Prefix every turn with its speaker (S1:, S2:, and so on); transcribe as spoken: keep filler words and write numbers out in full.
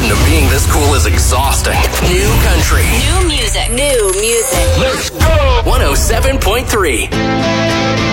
S1: to being this cool is exhausting. New country.
S2: New music.
S3: New music.
S1: Let's go! one oh seven point three.